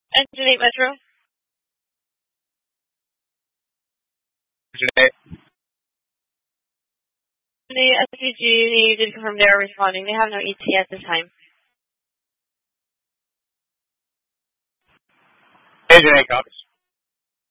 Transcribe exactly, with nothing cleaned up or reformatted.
Engine eight Metro. Engine eight. The S C G did confirm they are responding. They have no E T at this time. Engine eight copies.